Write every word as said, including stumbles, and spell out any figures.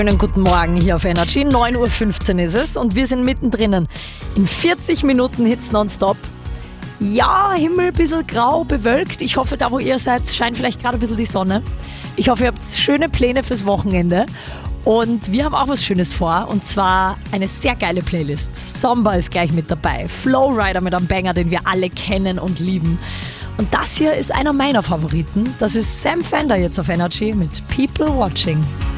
Schönen guten Morgen hier auf Energy. neun Uhr fünfzehn ist es und wir sind mittendrin in vierzig Minuten Hits nonstop. Ja, Himmel ein bisschen grau, bewölkt. Ich hoffe, da wo ihr seid, scheint vielleicht gerade ein bisschen die Sonne. Ich hoffe, ihr habt schöne Pläne fürs Wochenende. Und wir haben auch was Schönes vor, und zwar eine sehr geile Playlist. Samba ist gleich mit dabei, Flowrider mit einem Banger, den wir alle kennen und lieben. Und das hier ist einer meiner Favoriten. Das ist Sam Fender jetzt auf Energy mit People Watching.